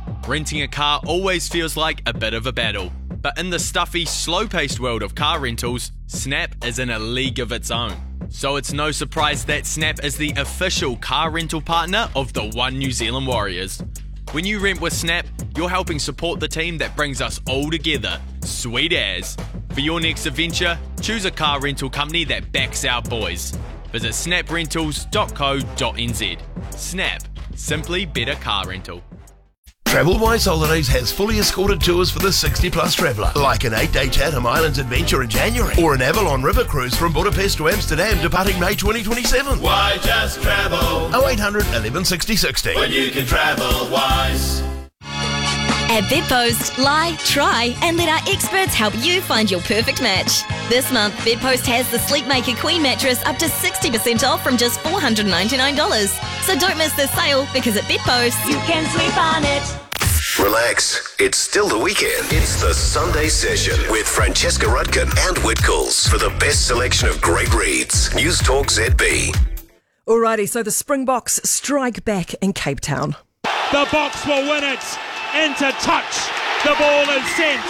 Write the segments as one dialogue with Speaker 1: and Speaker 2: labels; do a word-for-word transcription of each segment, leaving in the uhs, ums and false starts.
Speaker 1: Renting a car always feels like a bit of a battle, but in the stuffy, slow-paced world of car rentals, Snap is in a league of its own. So it's no surprise that Snap is the official car rental partner of the One New Zealand Warriors. When you rent with Snap, you're helping support the team that brings us all together. Sweet as. For your next adventure, choose a car rental company that backs our boys. Visit snap rentals dot co dot n z. Snap. Simply better car rental.
Speaker 2: TravelWise Holidays has fully escorted tours for the sixty plus traveller, like an eight day Chatham Islands adventure in January, or an Avalon River cruise from Budapest to Amsterdam departing May twenty twenty-seven.
Speaker 3: Why just travel?
Speaker 2: oh eight hundred, eleven sixty, sixty.
Speaker 3: When you can travel wise.
Speaker 4: At Bedpost, lie, try, and let our experts help you find your perfect match. This month, Bedpost has the Sleepmaker Queen mattress up to sixty percent off from just four hundred ninety-nine dollars. So don't miss this sale, because at Bedpost,
Speaker 5: you can sleep on it.
Speaker 6: Relax, it's still the weekend. It's the Sunday Session with Francesca Rudkin and Whitcoulls for the best selection of great reads. News Talk Z B.
Speaker 7: Alrighty, so the Springboks strike back in Cape Town.
Speaker 8: The Boks will win it. Into touch. The ball is sent.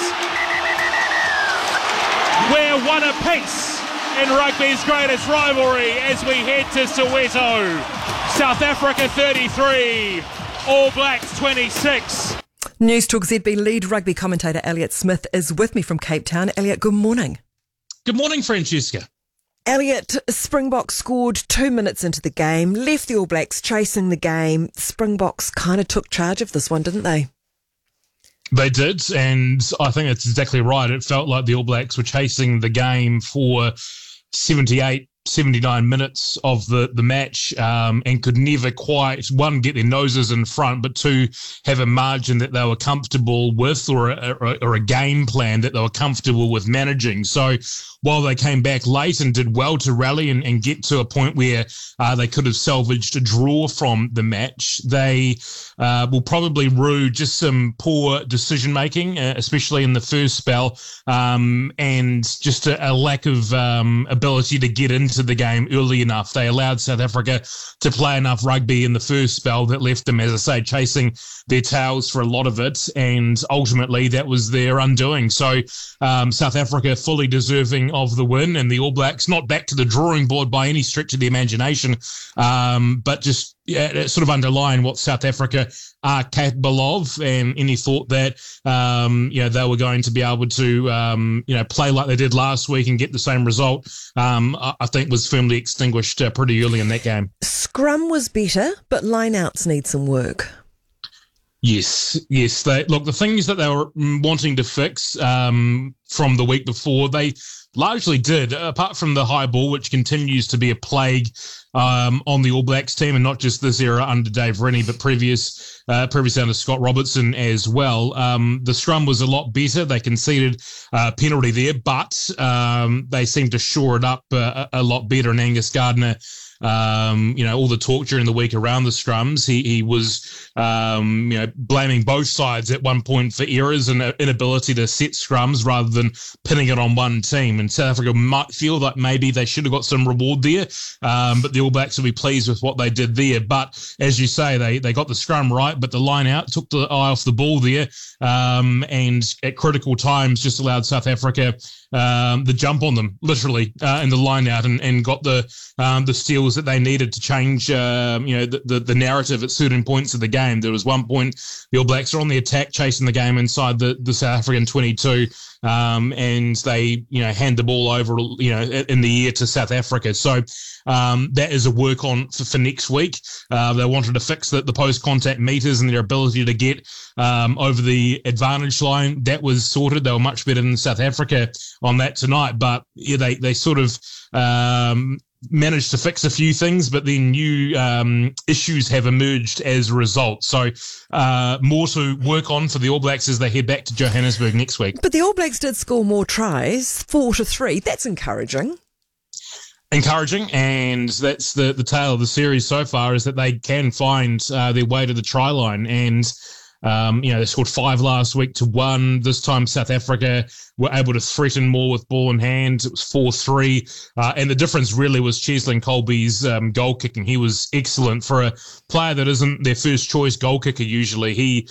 Speaker 8: We're one apiece in rugby's greatest rivalry as we head to Soweto. South Africa thirty-three, All Blacks twenty-six.
Speaker 7: News Talk Z B lead rugby commentator Elliot Smith is with me from Cape Town. Elliot, good morning.
Speaker 9: Good morning, Francesca.
Speaker 7: Elliot, Springboks scored two minutes into the game, left the All Blacks chasing the game. Springboks kind of took charge of this one, didn't they?
Speaker 9: They did, and I think it's exactly right. It felt like the All Blacks were chasing the game for seventy-eight, seventy-nine minutes of the, the match um, and could never quite, one, get their noses in front, but two, have a margin that they were comfortable with or a, or, or a game plan that they were comfortable with managing. So while they came back late and did well to rally and, and get to a point where uh, they could have salvaged a draw from the match, they uh, will probably rue just some poor decision-making, uh, especially in the first spell, um, and just a, a lack of um, ability to get into the game early enough. They allowed South Africa to play enough rugby in the first spell that left them, as I say, chasing their tails for a lot of it, and ultimately that was their undoing. So um, South Africa fully deserving of the win, and the All Blacks not back to the drawing board by any stretch of the imagination, um, but just yeah, sort of underline what South Africa are capable of, and any thought that um, you know they were going to be able to um, you know play like they did last week and get the same result, um, I, I think was firmly extinguished uh, pretty early in that game.
Speaker 7: Scrum was better, but lineouts need some work.
Speaker 9: Yes, yes. They, look, the things that they were wanting to fix um, from the week before, they largely did, apart from the high ball, which continues to be a plague um, on the All Blacks team, and not just this era under Dave Rennie, but previous uh, previous under Scott Robertson as well. Um, the scrum was a lot better. They conceded a penalty there, but um, they seemed to shore it up uh, a lot better, and Angus Gardner, Um, you know, all the talk during the week around the scrums, he he was, um, you know, blaming both sides at one point for errors and inability to set scrums rather than pinning it on one team. And South Africa might feel that maybe they should have got some reward there, um, but the All Blacks will be pleased with what they did there. But as you say, they they got the scrum right, but the line out took the eye off the ball there, um, and at critical times just allowed South Africa um, the jump on them, literally, uh, in the line out, and, and got the um, the steals that they needed to change, um, you know, the, the, the narrative at certain points of the game. There was one point the All Blacks were on the attack, chasing the game inside the, the South African twenty-two, um, and they, you know, hand the ball over, you know, in the air to South Africa. So um, that is a work on for, for next week. Uh, they wanted to fix the, the post-contact meters and their ability to get um, over the advantage line. That was sorted. They were much better than South Africa on that tonight, but yeah, they, they sort of um, managed to fix a few things, but then new um, issues have emerged as a result. So uh, more to work on for the All Blacks as they head back to Johannesburg next week.
Speaker 7: But the All Blacks did score more tries, four to three. That's encouraging.
Speaker 9: Encouraging, and that's the, the tale of the series so far, is that they can find uh, their way to the try line. And Um, you know, they scored five last week to one. This time South Africa were able to threaten more with ball in hand. It was four three. Uh, and the difference really was Cheslin Colby's um, goal kicking. He was excellent for a player that isn't their first choice goal kicker usually. He